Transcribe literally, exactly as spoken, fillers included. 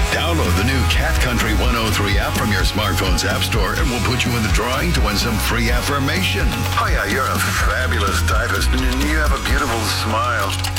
Download the new Cat Country one oh three app from your smartphone's app store and we'll put you in the drawing to win some free affirmation. Oh yeah, you're a fabulous typist and you have a beautiful smile.